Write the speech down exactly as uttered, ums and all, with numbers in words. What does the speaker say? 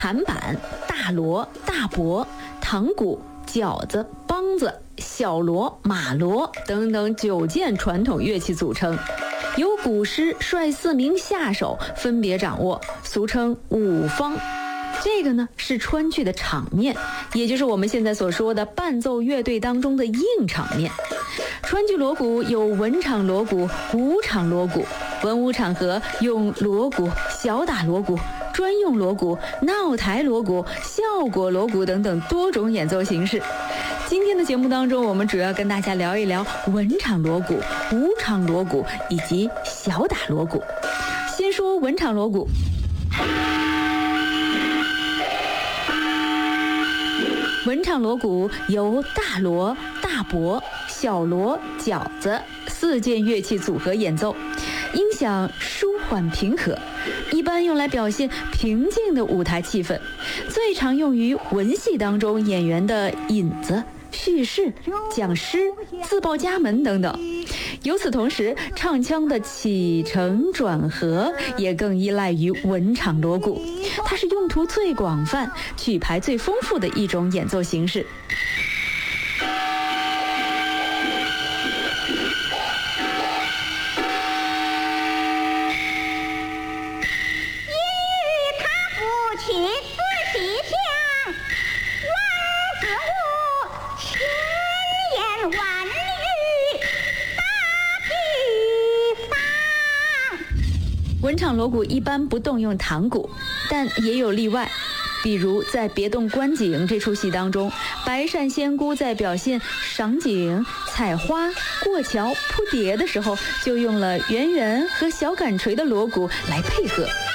弹板、大锣、大钹、堂鼓、饺子、梆子、小锣、马锣等等九件传统乐器组成，由鼓师率四名下手分别掌握，俗称五方。这个呢是川剧的场面，也就是我们现在所说的伴奏乐队当中的硬场面。川剧锣鼓有文场锣鼓、武场锣鼓，文武场合用锣鼓、小打锣鼓、专用锣鼓、闹台锣鼓、效果锣鼓等等多种演奏形式。今天的节目当中，我们主要跟大家聊一聊文场锣鼓、武场锣鼓以及小打锣鼓。先说文场锣鼓。文场锣鼓由大锣、大钹、小锣、饺子四件乐器组合演奏，音响舒缓平和，一般用来表现平静的舞台气氛，最常用于文戏当中演员的引子、叙事、讲诗、自报家门等等。由此同时，唱腔的起承转合也更依赖于文场锣鼓，它是用途最广泛、曲牌最丰富的一种演奏形式。文场锣鼓一般不动用堂鼓，但也有例外，比如在《别动观景》这出戏当中，白鳝仙姑在表现赏景、采花、过桥、扑蝶的时候，就用了圆圆和小杆槌的锣鼓来配合。